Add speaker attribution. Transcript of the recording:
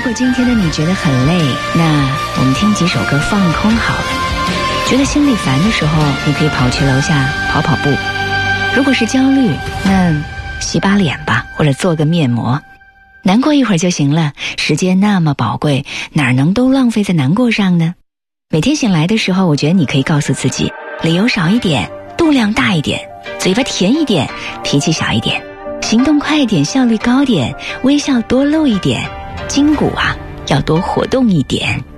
Speaker 1: 果今天的你觉得很累，那我们听几首歌放空好了。觉得心里烦的时候，你可以跑去楼下跑跑步。如果是焦虑，那洗把脸吧，或者做个面膜。难过一会儿就行了，时间那么宝贵，哪能都浪费在难过上呢？每天醒来的时候，我觉得你可以告诉自己，理由少一点，度量大一点，嘴巴甜一点，脾气小一点，行动快一点，效率高点，微笑多露一点，筋骨要多活动一点。